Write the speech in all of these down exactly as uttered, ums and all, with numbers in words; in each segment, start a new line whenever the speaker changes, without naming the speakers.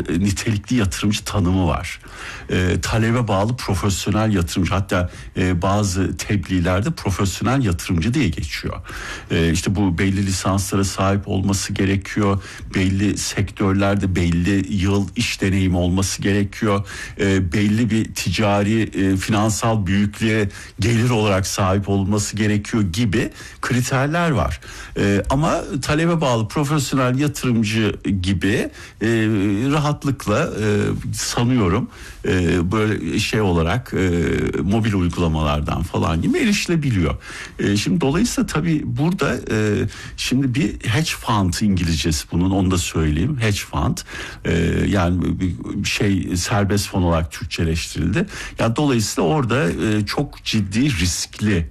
nitelikli yatırımcı tanımı var. E, talebe bağlı profesyonel yatırımcı, hatta e, bazı tebliğlerde profesyonel yatırımcı diye geçiyor. E, işte bu belli lisanslara sahip olması gerekiyor. Belli sektörlerde belli yıl iş deneyimi olması gerekiyor. E, belli bir ticari e, finansal büyüklüğe gelir olarak sahip olması gerekiyor gibi kriterler var. E, ama talebe bağlı profesyonel yatırımcı gibi e, rahatlıkla e, sanıyorum e, böyle şey olarak e, mobil uygulamalardan falan gibi erişilebiliyor. E, şimdi dolayısıyla tabii burada e, şimdi bir hedge fund, İngilizcesi bunun, onu da söyleyeyim. Hedge fund e, yani bir şey serbest fon olarak Türkçeleştirildi. Yani dolayısıyla orada e, çok ciddi riskli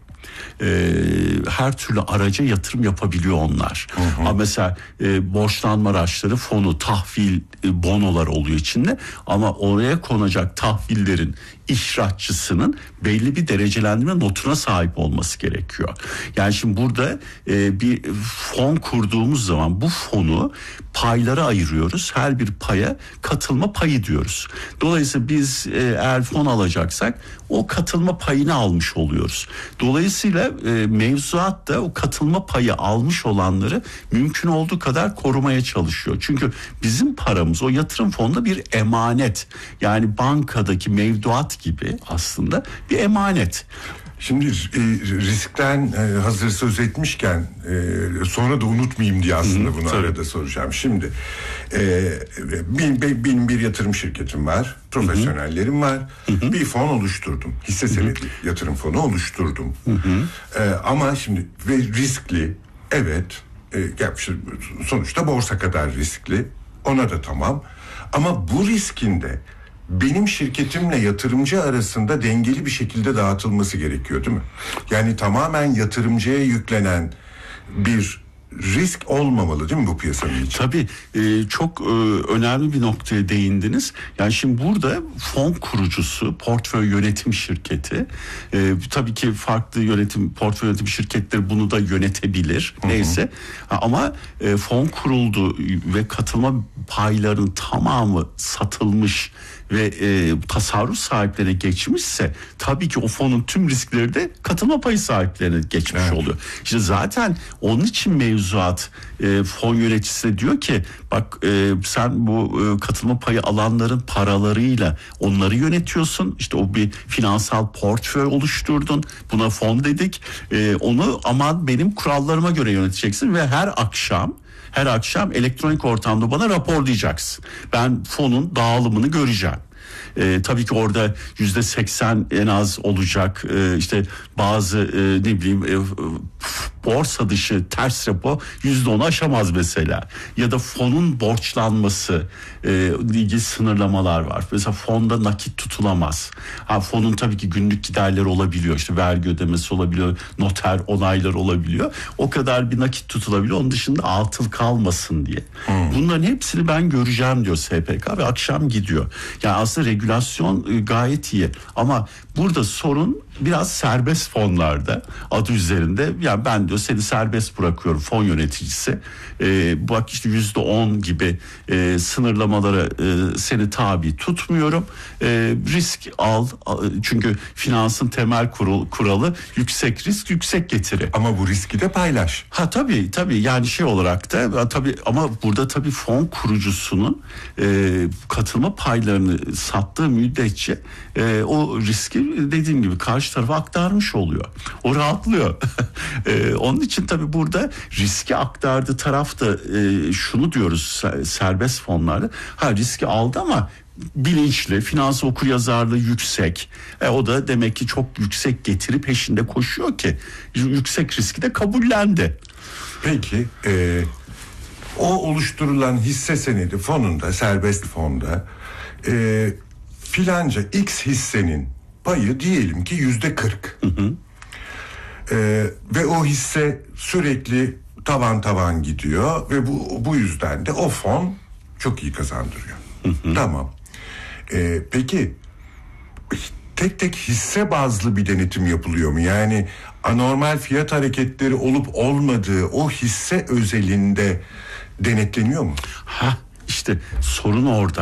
e, her türlü araca yatırım yapabiliyor onlar. Hı hı. Ama mesela e, borçlanma araçları fonu, tahvil, e, bonolar oluyor içinde, ama oraya konacak tahvillerin ihraççısının belli bir derecelendirme notuna sahip olması gerekiyor. Yani şimdi burada e, bir fon kurduğumuz zaman bu fonu paylara ayırıyoruz. Her bir paya katılma payı diyoruz. Dolayısıyla biz e, eğer fon alacaksak o katılma payını almış oluyoruz. Dolayısıyla e, mevzuat da o katılma payı almış olanları mümkün olduğu kadar korumaya çalışıyor. Çünkü bizim paramız o yatırım fonunda bir emanet. Yani bankadaki mevduat gibi aslında bir emanet.
Şimdi e, riskten e, hazır söz etmişken e, sonra da unutmayayım diye aslında Hı, bunu tabii. arada soracağım. Şimdi e, benim, benim bir yatırım şirketim var, profesyonellerim var. Hı hı. Bir fon oluşturdum, hisse senedi yatırım fonu oluşturdum. Hı hı. E, ama şimdi ve riskli, evet, e, sonuçta borsa kadar riskli, ona da tamam. Ama bu riskinde benim şirketimle yatırımcı arasında dengeli bir şekilde dağıtılması gerekiyor, değil mi? Yani tamamen yatırımcıya yüklenen bir risk olmamalı, değil mi bu piyasanın için?
Tabii e, çok e, önemli bir noktaya değindiniz. Yani şimdi burada fon kurucusu, portföy yönetim şirketi, e, tabii ki farklı yönetim, portföy yönetim şirketleri bunu da yönetebilir. Hı hı. Neyse, ama e, fon kuruldu ve katılma paylarının tamamı satılmış ve e, tasarruf sahiplerine geçmişse tabii ki o fonun tüm riskleri de katılma payı sahiplerine geçmiş evet. oluyor. İşte zaten onun için mevzuat e, fon yöneticisine diyor ki bak e, sen bu e, katılma payı alanların paralarıyla onları yönetiyorsun. İşte o bir finansal portföy oluşturdun. Buna fon dedik. E, onu aman benim kurallarıma göre yöneteceksin ve her akşam Her akşam elektronik ortamda bana raporlayacaksın. Ben fonun dağılımını göreceğim. Ee, tabii ki orada yüzde seksen en az olacak. Ee, işte bazı e, ne bileyim e, borsa dışı ters repo yüzde onu aşamaz mesela. Ya da fonun borçlanması e, ilgili sınırlamalar var. Mesela fonda nakit tutulamaz. Ha, fonun tabii ki günlük giderleri olabiliyor. İşte vergi ödemesi olabiliyor, noter onaylar olabiliyor. O kadar bir nakit tutulabiliyor. Onun dışında atıl kalmasın diye. Hmm. Bunların hepsini ben göreceğim diyor S P K ve akşam gidiyor. Yani aslında regülasyon gayet iyi. Ama burada sorun biraz serbest fonlarda, adı üzerinde. Yani ben diyor seni serbest bırakıyorum fon yöneticisi. Ee, bak işte yüzde on gibi e, sınırlamalara e, seni tabi tutmuyorum. E, risk al. Çünkü finansın temel kurul, kuralı yüksek risk yüksek getiri.
Ama bu riski de paylaş.
Ha tabii tabii yani şey olarak da tabii, ama burada tabii fon kurucusunun e, katılma paylarını sattığı müddetçe e, o riski dediğim gibi karşı tarafa aktarmış oluyor. O rahatlıyor. e, onun için tabii burada riski aktardığı tarafta e, şunu diyoruz serbest fonlarda. Ha riski aldı ama bilinçli, finans okuryazarlığı yüksek. E, o da demek ki çok yüksek getiri peşinde koşuyor ki yüksek riski de kabullendi.
Peki e, o oluşturulan hisse senedi fonunda, serbest fonda e, filanca X hissenin payı diyelim ki yüzde kırk. Hı hı. E, ve o hisse sürekli tavan tavan gidiyor ve bu bu yüzden de o fon çok iyi kazandırıyor. Hı hı. Tamam. E, peki tek tek hisse bazlı bir denetim yapılıyor mu? Yani anormal fiyat hareketleri olup olmadığı o hisse özelinde denetleniyor mu?
Ha işte sorun orada.